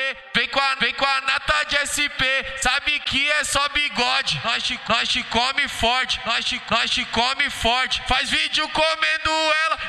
vem com a nata de SP, sabe que é só bigode. Nós te come forte, nós te come forte. Faz vídeo comendo ela